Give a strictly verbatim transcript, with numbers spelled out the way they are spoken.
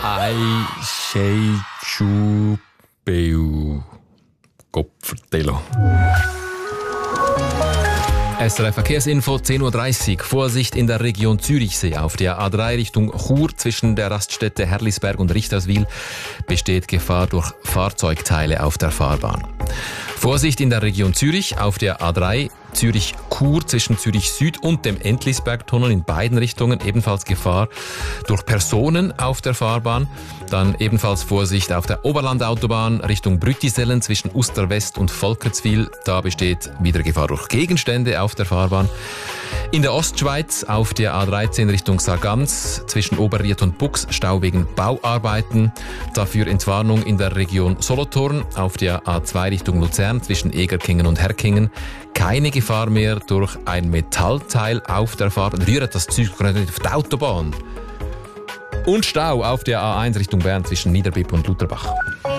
Ei, Schei, Schuh, Peu, Kopfvertello. S R F Verkehrsinfo, zehn Uhr dreißig. Vorsicht in der Region Zürichsee. Auf der A drei Richtung Chur zwischen der Raststätte Herlisberg und Richterswil besteht Gefahr durch Fahrzeugteile auf der Fahrbahn. Vorsicht in der Region Zürich auf der A drei Zürich-Chur zwischen Zürich Süd und dem Entlisbergtunnel in beiden Richtungen ebenfalls Gefahr durch Personen auf der Fahrbahn. Dann ebenfalls Vorsicht auf der Oberlandautobahn Richtung Brüttisellen zwischen Uster West und Volkertswil. Da besteht wieder Gefahr durch Gegenstände auf der Fahrbahn. In der Ostschweiz auf der A dreizehn Richtung Sargans zwischen Oberried und Bux Stau wegen Bauarbeiten. Dafür Entwarnung in der Region Solothurn auf der A zwei Richtung Luzern zwischen Egerkingen und Herkingen. Keine Gefahr mehr durch ein Metallteil auf der Fahrbahn. Rührt das Zeug nicht auf die Autobahn. Und Stau auf der A eins Richtung Bern zwischen Niederbipp und Lutherbach.